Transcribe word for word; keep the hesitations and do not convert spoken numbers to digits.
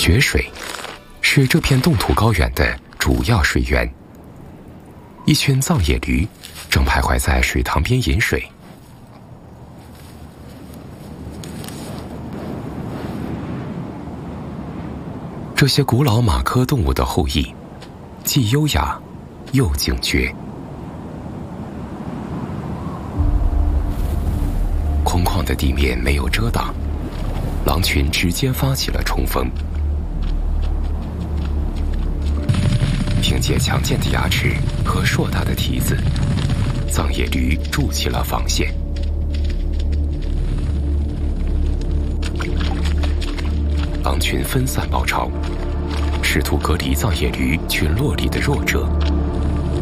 雪水是这片冻土高原的主要水源。一群藏野驴正徘徊在水塘边饮水。这些古老马科动物的后裔，既优雅又警觉。空旷的地面没有遮挡，狼群直接发起了冲锋。凭借强健的牙齿和硕大的蹄子，藏野驴筑起了防线。狼群分散包抄，试图隔离藏野驴群落里的弱者。